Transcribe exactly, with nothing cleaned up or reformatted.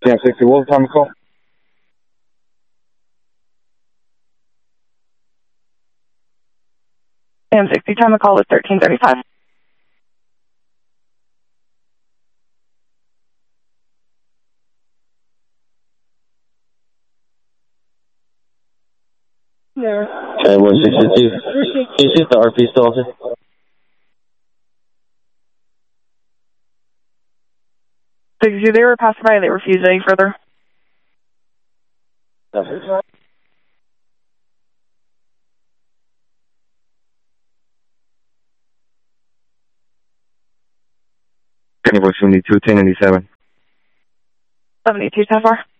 Cam sixty, what was the time of call? Cam sixty, time of call was thirteen thirty-five. Okay, one sixty-two. Can you see if the R P is still open? sixty-two, they were passed by, they refused any further. No. Invoice seventy-two, ten eighty-seven. seventy-two, ten four.